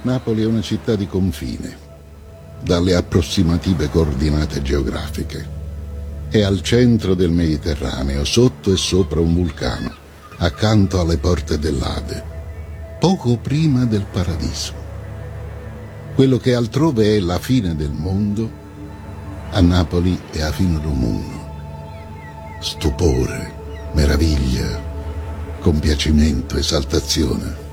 Napoli è una città di confine, dalle approssimative coordinate geografiche. È al centro del Mediterraneo, sotto e sopra un vulcano, accanto alle porte dell'Ade, poco prima del paradiso. Quello che altrove è la fine del mondo, a Napoli è a fine del mondo. Stupore, meraviglia, compiacimento, esaltazione.